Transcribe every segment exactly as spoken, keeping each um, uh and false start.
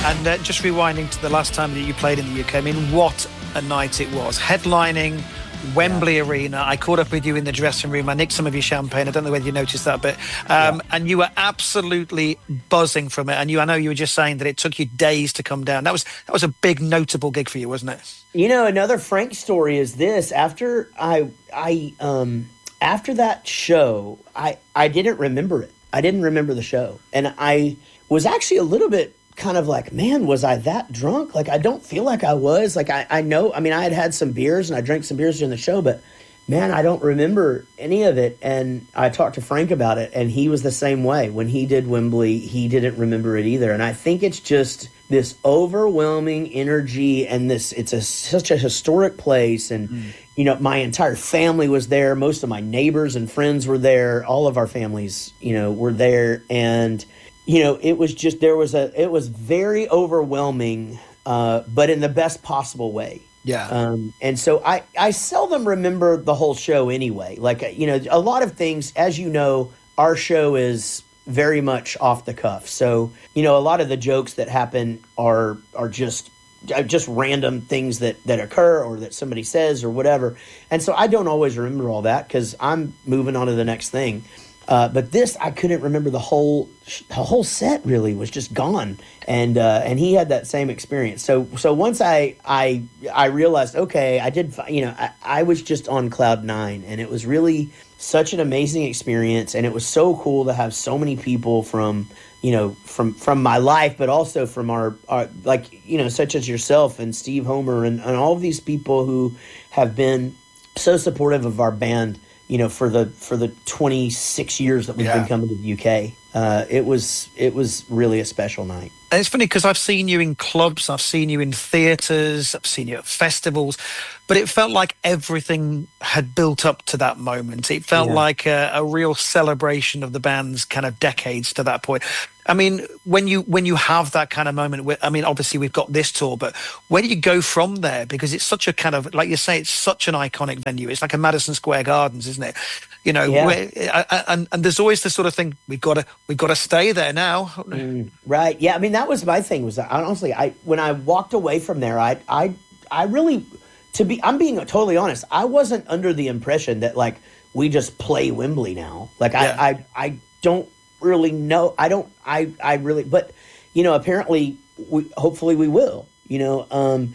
And uh, just rewinding to the last time that you played in the U K, I mean, what a night it was. Headlining Wembley yeah. Arena. I caught up with you in the dressing room. I nicked some of your champagne. I don't know whether you noticed that, but um, yeah. and you were absolutely buzzing from it. And you, I know you were just saying that it took you days to come down. That was that was a big, notable gig for you, wasn't it? You know, another Frank story is this. After I, I, um, after that show, I, I didn't remember it. I didn't remember the show, and I was actually a little bit kind of like, man, was I that drunk? Like, I don't feel like I was. Like, I, I know, I mean, I had had some beers and I drank some beers during the show, but man, I don't remember any of it. And I talked to Frank about it, and he was the same way. When he did Wembley, he didn't remember it either. And I think it's just this overwhelming energy, and this, it's a, such a historic place. And, mm. you know, my entire family was there. Most of my neighbors and friends were there. All of our families, you know, were there. And you know, it was just, there was a, it was very overwhelming, uh, but in the best possible way. Yeah. Um, and so I, I seldom remember the whole show anyway. Like, you know, a lot of things, as you know, our show is very much off the cuff. So, you know, a lot of the jokes that happen are, are just, just random things that, that occur or that somebody says or whatever. And so I don't always remember all that because I'm moving on to the next thing. Uh, but this, I couldn't remember the whole the whole set. Really was just gone, and uh, and he had that same experience. So so once I I I realized, okay, I did, you know, I, I was just on cloud nine, and it was really such an amazing experience, and it was so cool to have so many people from, you know, from from my life, but also from our, our like, you know, such as yourself and Steve Homer and, and all of these people who have been so supportive of our band. You know, for the for the twenty-six years that we've yeah. been coming to the U K, uh, it was it was really a special night. And it's funny because I've seen you in clubs, I've seen you in theatres, I've seen you at festivals, but it felt like everything had built up to that moment. It felt yeah. like a, a real celebration of the band's kind of decades to that point. I mean, when you when you have that kind of moment, with, I mean, obviously we've got this tour, but where do you go from there? Because it's such a kind of, like you say, it's such an iconic venue. It's like a Madison Square Gardens, isn't it? You know, yeah. where, and and there's always this sort of thing. We've got to we've got to stay there now, mm, right? Yeah, I mean, that was my thing. Was that, honestly, I when I walked away from there, I I I really, to be, I'm being totally honest, I wasn't under the impression that like we just play Wembley now. Like yeah. I I I don't. really know. I don't, I, I really, but, you know, apparently, we, hopefully we will, you know, um,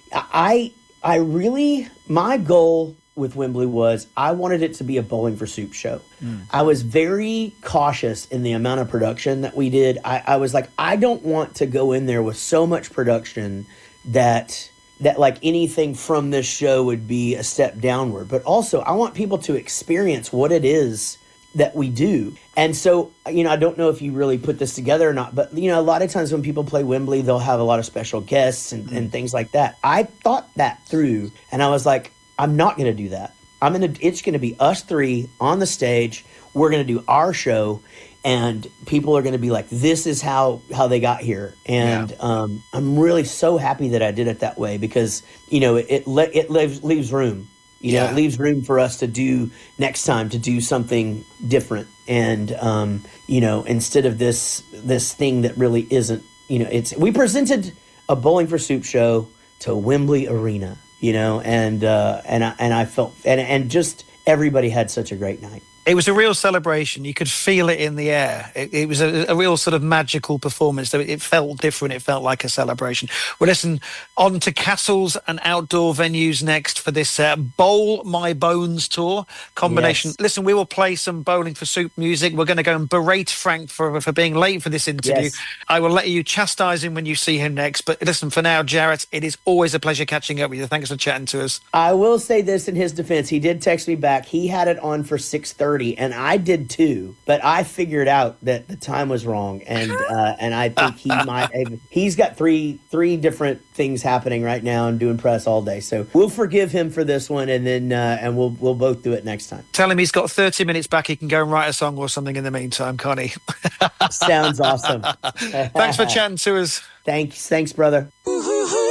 I, I really, my goal with Wembley was I wanted it to be a Bowling for Soup show. Mm. I was very cautious in the amount of production that we did. I, I was like, I don't want to go in there with so much production that, that like anything from this show would be a step downward, but also I want people to experience what it is that we do. And so, you know, I don't know if you really put this together or not, but, you know, a lot of times when people play Wembley, they'll have a lot of special guests and, and things like that. I thought that through, and I was like, I'm not going to do that. I'm going to, it's going to be us three on the stage. We're going to do our show, and people are going to be like, this is how, how they got here. And yeah. um, I'm really so happy that I did it that way because, you know, it, it, le- it leaves, leaves room. You know, yeah. it leaves room for us to do next time to do something different. And, um, you know, instead of this this thing that really isn't, you know, it's, we presented a Bowling for Soup show to Wembley Arena, you know, and, uh, and, I, and I felt, and, and just everybody had such a great night. It was a real celebration. You could feel it in the air. It, it was a, a real sort of magical performance. It felt different. It felt like a celebration. We'll listen on to castles and outdoor venues next for this uh, Bowl My Bones tour combination. Yes. Listen, we will play some Bowling for Soup music. We're going to go and berate Frank for, for being late for this interview. Yes. I will let you chastise him when you see him next. But listen, for now, Jarrett, it is always a pleasure catching up with you. Thanks for chatting to us. I will say this in his defense. He did text me back. He had it on for six thirty. And I did too, but I figured out that the time was wrong, and uh, and I think he might have, he's got three three different things happening right now and doing press all day. So we'll forgive him for this one, and then uh, and we'll we'll both do it next time. Tell him he's got thirty minutes back. He can go and write a song or something in the meantime, can't he? Sounds awesome. Thanks for chatting to us. Thanks, thanks, brother.